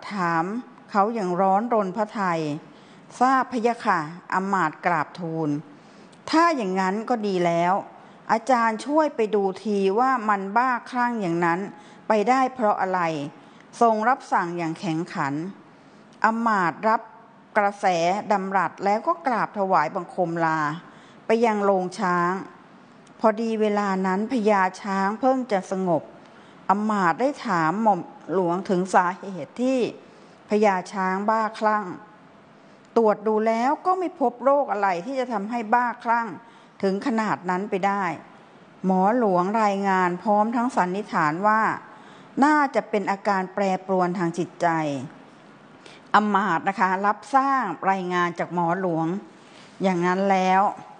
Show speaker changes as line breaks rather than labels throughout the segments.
ถามเขาอย่างร้อนรนพระทัยทราบพะยะค่ะอำมาตย์กราบทูลถ้าอย่างนั้นก็ดีแล้วอาจารย์ช่วยไปดูทีว่ามันบ้าคลั่งอย่างนั้นไปได้เพราะอะไรทรงรับสั่งอย่างแข็งขันอำมาตย์รับกระแสดำรัสแล้วก็กราบถวายบังคมลาไปยังโรงช้างพอดีเวลานั้นพญาช้างเพิ่งจะสงบอำมาตย์ได้ถามหม่อมหลวงถึงสาเหตุที่พญาช้างบ้าคลั่งตรวจดูแล้วก็ไม่พบโรคอะไรที่จะทำให้บ้าคลั่งถึงขนาดนั้นไปได้หมอหลวงรายงานพร้อมทั้งสันนิษฐานว่าน่าจะเป็นอาการแปรปรวนทางจิตใจอำมาตย์นะคะรับสร้างรายงานจากหมอหลวงอย่างนั้นแล้ว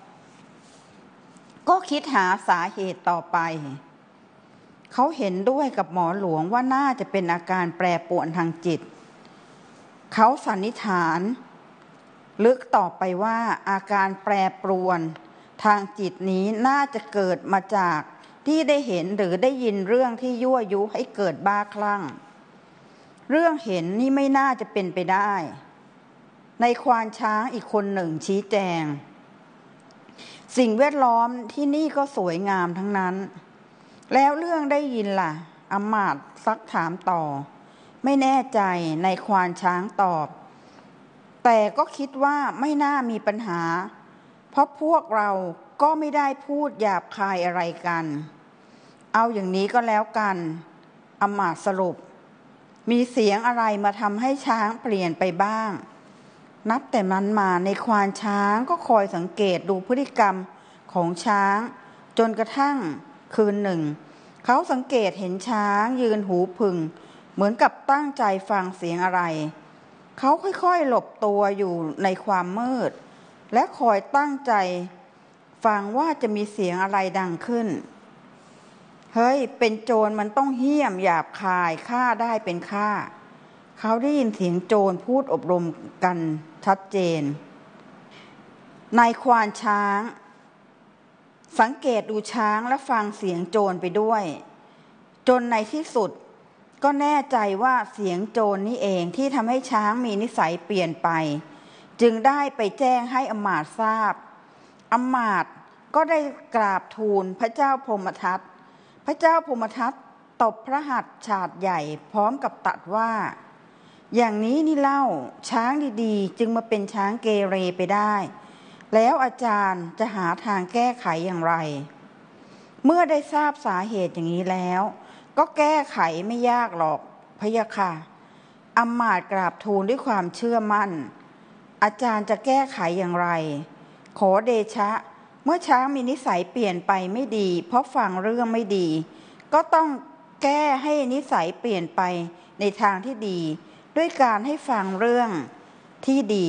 ก็คิดหาสาเหตุต่อไปเขาเห็นด้วยกับหมอหลวงว่าน่าจะเป็นอาการแปรปรวนทางจิตเขาสันนิษฐานลึกต่อไปว่าอาการแปรปรวนทางจิตนี้น่าจะเกิดมาจากที่ได้เห็นหรือได้ยินเรื่องที่ยั่วยุให้เกิดบ้าคลั่งเรื่องเห็นนี่ไม่น่าจะเป็นไปได้ในควานช้างอีกคนหนึ่งชี้แจงสิ่งแวดล้อมที่นี่ก็สวยงามทั้งนั้นแล้วเรื่องได้ยินล่ะอำมาตย์ซักถามต่อไม่แน่ใจในควานช้างตอบแต่ก็คิดว่าไม่น่ามีปัญหาเพราะพวกเราก็ไม่ได้พูดหยาบคายอะไรกันเอาอย่างนี้ก็แล้วกันอำมาตย์สรุปมีเสียงอะไรมาทำให้ช้างเปลี่ยนไปบ้างนับแต่นั้นมาในควานช้างก็คอยสังเกตดูพฤติกรรมของช้างจนกระทั่งคืนหนึ่งเขาสังเกตเห็นช้างยืนหูผึ่งเหมือนกับตั้งใจฟังเสียงอะไรเขาค่อยๆหลบตัวอยู่ในความมืดและคอยตั้งใจฟังว่าจะมีเสียงอะไรดังขึ้นเฮ้ยเป็นโจรมันต้องเหี้ยมหยาบคายฆ่าได้เป็นฆ่าเขาได้ยินเสียงโจรพูดอบรมกันชัดเจนนายควานช้างสังเกตดูช้างและฟังเสียงโจรไปด้วยจนในที่สุดก็แน่ใจว่าเสียงโจรนี่เองที่ทำให้ช้างมีนิสัยเปลี่ยนไปจึงได้ไปแจ้งให้อำมาตย์ทราบอำมาตย์ก็ได้กราบทูลพระเจ้าพรหมทัตพระเจ้าพรหมทัตตบพระหัตถ์ฉาดใหญ่พร้อมกับตรัสว่าอย่างนี้นี่เล่าช้างดีๆจึงมาเป็นช้างเกเรไปได้แล้วอาจารย์จะหาทางแก้ไขอย่างไรเมื่อได้ทราบสาเหตุอย่างนี้แล้วก็แก้ไขไม่ยากหรอกพะยะค่ะอำมาตย์กราบทูลด้วยความเชื่อมั่นอาจารย์จะแก้ไขอย่างไรขอเดชะเมื่อช้างมีนิสัยเปลี่ยนไปไม่ดีเพราะฟังเรื่องไม่ดีก็ต้องแก้ให้นิสัยเปลี่ยนไปในทางที่ดีด้วยการให้ฟังเรื่องที่ดี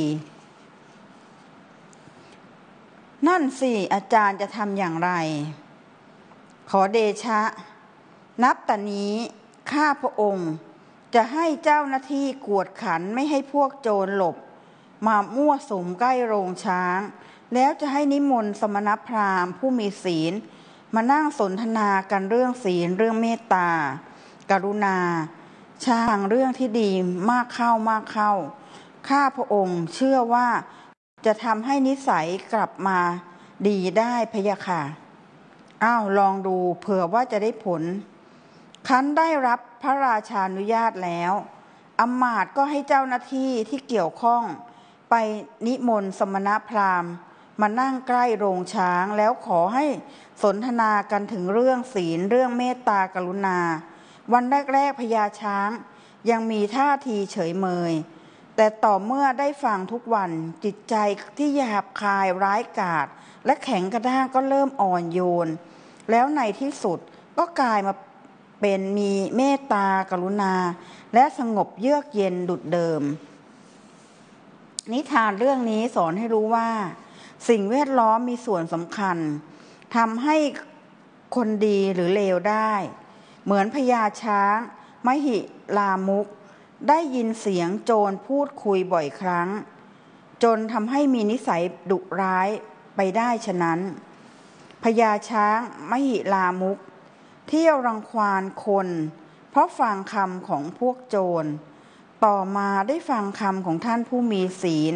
นั่นสิอาจารย์จะทำอย่างไรขอเดชะนับแต่นี้ข้าพระองค์จะให้เจ้าหน้าที่กวดขันไม่ให้พวกโจรหลบมามั่วสุมใกล้โรงช้างแล้วจะให้นิมนต์สมณพราหมณ์ผู้มีศีลมานั่งสนทนากันเรื่องศีลเรื่องเมตตากรุณาช่างเรื่องที่ดีมากเข้าข้าพระองค์เชื่อว่าจะทำให้นิสัยกลับมาดีได้พะยะค่ะลองดูเผื่อว่าจะได้ผลคันได้รับพระราชานุญาตแล้วอำมาตย์ก็ให้เจ้าหน้าที่ที่เกี่ยวข้องไปนิมนต์สมณพราหมณ์มานั่งใกล้โรงช้างแล้วขอให้สนทนากันถึงเรื่องศีลเรื่องเมตตากรุณาวันแรกๆพญาช้างยังมีท่าทีเฉยเมยแต่ต่อเมื่อได้ฟังทุกวันจิตใจที่หยาบคายร้ายกาจและแข็งกระด้างก็เริ่มอ่อนโยนแล้วในที่สุดก็กลายมาเป็นมีเมตตากรุณาและสงบเยือกเย็นดุจเดิมนิทานเรื่องนี้สอนให้รู้ว่าสิ่งแวดล้อมมีส่วนสำคัญทำให้คนดีหรือเลวได้เหมือนพญาช้างมหิลามุกได้ยินเสียงโจรพูดคุยบ่อยครั้งจนทำให้มีนิสัยดุร้ายไปได้ฉะนั้นพญาช้างมหิลามุกเที่ยวรังควานคนเพราะฟังคำของพวกโจรต่อมาได้ฟังคำของท่านผู้มีศีล